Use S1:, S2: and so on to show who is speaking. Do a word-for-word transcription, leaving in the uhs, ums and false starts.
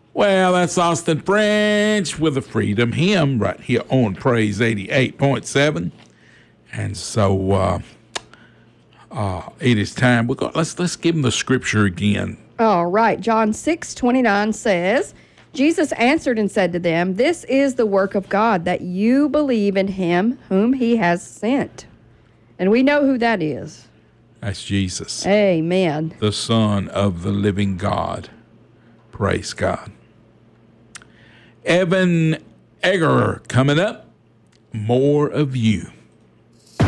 S1: Well, that's Austin French with a Freedom Hymn right here on Praise eighty-eight point seven. And so uh, uh, it is time. We're going, let's, let's give them the scripture again.
S2: All right. John six twenty-nine says, Jesus answered and said to them, "This is the work of God, that you believe in him whom he has sent." And we know who that is.
S1: That's Jesus.
S2: Amen.
S1: The Son of the living God. Praise God. Evan Egger coming up. More of You.